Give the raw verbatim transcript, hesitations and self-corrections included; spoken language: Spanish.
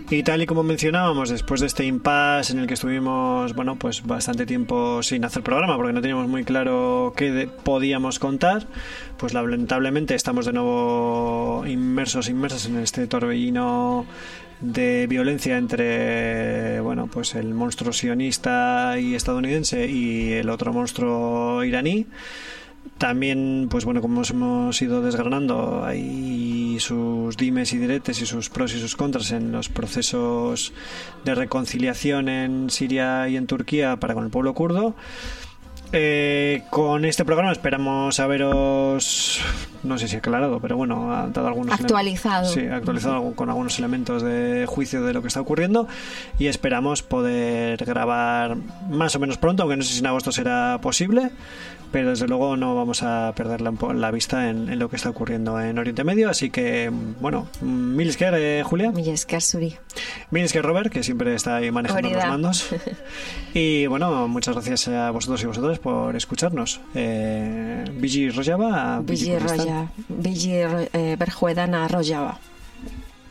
Y tal y como mencionábamos, después de este impasse en el que estuvimos, bueno, pues bastante tiempo sin hacer programa porque no teníamos muy claro qué de- podíamos contar, pues lamentablemente estamos de nuevo inmersos, inmersos en este torbellino de violencia entre, bueno, pues el monstruo sionista y estadounidense y el otro monstruo iraní. También, pues bueno, como hemos ido desgranando, hay sus dimes y diretes y sus pros y sus contras en los procesos de reconciliación en Siria y en Turquía para con el pueblo kurdo. Eh, con este programa esperamos haberos, no sé si aclarado, pero bueno, ha dado algunos actualizado. Elementos, sí, actualizado con algunos elementos de juicio de lo que está ocurriendo, y esperamos poder grabar más o menos pronto, aunque no sé si en agosto será posible, pero desde luego no vamos a perder la, la vista en, en lo que está ocurriendo en Oriente Medio. Así que, bueno, mil esker, eh, Julia. Mil esker, Zuri. Mil esker, Robert, que siempre está ahí manejando Orida. los mandos. Y bueno, muchas gracias a vosotros y vosotras por escucharnos. Eh, Biji Rojava. Biji Rojava. Biji Berjuedana Rojava.